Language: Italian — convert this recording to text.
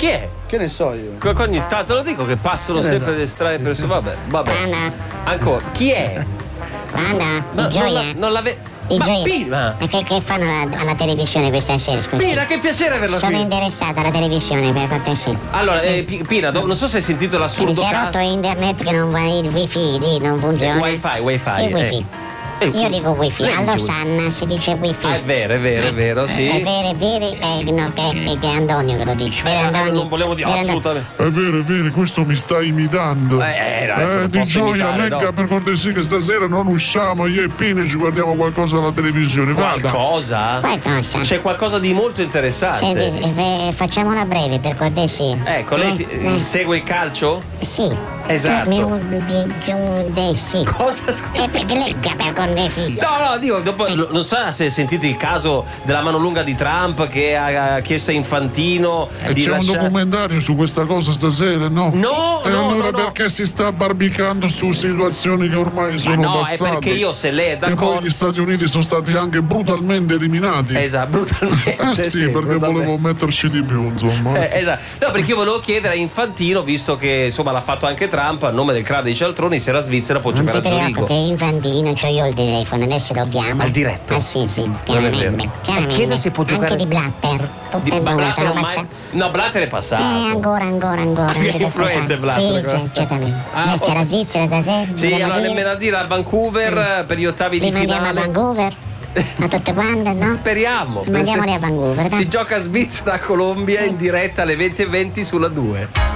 Chi è? Che ne so io? Ogni tanto lo dico che passano sempre le strade presso. Vabbè. Ancora, chi è? Di Gioia. Non la Di Gioia. Pina! Ma che fanno alla televisione questa sera, scusi? Pina, che piacere averla qui. Sono interessata alla televisione, per cortesia. Allora, Pina, non so se hai sentito l'assurdo Si è rotto internet che non va, il wifi lì non funziona. Wifi. Il wifi. Io dico wifi, a Losanna si dice wifi. È vero, sì. È vero, che è Antonio che lo dice. Vero Antonio? Non volevo dire assolutamente. È vero, questo mi sta imitando. Di Gioia, legga per cortesia che stasera non usciamo, io e Pina ci guardiamo qualcosa alla televisione. Qualcosa? C'è qualcosa di molto interessante. Senti, facciamola breve per cortesia. Ecco, lei segue il calcio? Sì. Esatto. Sì. Cosa? Legga per cortesia. No, dico, dopo non so se sentite il caso della mano lunga di Trump che ha chiesto a Infantino di c'è un documentario su questa cosa stasera, no? No. Perché si sta barbicando su situazioni che ormai sono passate? È perché io, se lei è d'accordo. E poi gli Stati Uniti sono stati anche brutalmente eliminati. Esatto, brutalmente. Sì, perché volevo metterci di più, insomma. Esatto. No, perché io volevo chiedere a Infantino, visto che insomma l'ha fatto anche Trump, a nome del club dei cialtroni, se la Svizzera può giocare a Zurigo. Perché Infantino, c'ho io il telefono, adesso lo chiamo. Al diretto? Sì, chiaramente. Chiede se può giocare. Anche di Blatter. Tutte e due sono passate. No, Blatter è passato. Ancora. Che influente Blatter. Sì, certamente. C'è la Svizzera stasera. Sì, allora nemmeno a dire a Vancouver per gli ottavi di finale. Mandiamo a Vancouver. A tutte quante, no? Speriamo. Mandiamoli a Vancouver, dai. Si gioca a Svizzera-Colombia in diretta alle 20:20 sulla 2.